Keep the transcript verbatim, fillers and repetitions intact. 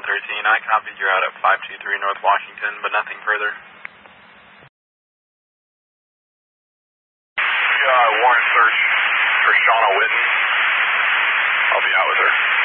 thirteen, I copied you're out at five two three North Washington, but nothing further. Yeah, warrant search for Shauna Whitten. I'll be out with her.